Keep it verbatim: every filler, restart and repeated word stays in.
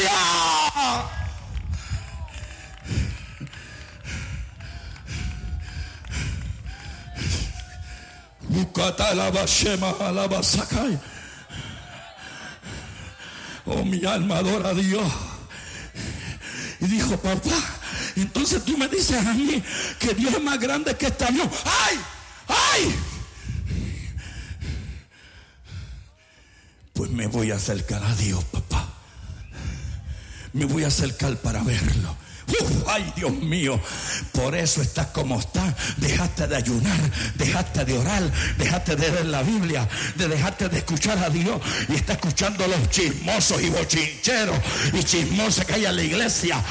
gloria. Oh, mi alma adora a Dios. Y dijo, papá, entonces tú me dices a mí que Dios es más grande que este avión. ¡Ay! ¡Ay! Pues me voy a acercar a Dios, papá. Me voy a acercar para verlo. Uf, ay, Dios mío, por eso estás como estás. Dejaste de ayunar, dejaste de orar, dejaste de leer la Biblia, de dejaste de escuchar a Dios y está escuchando los chismosos y bochincheros y chismosos que hay en la iglesia.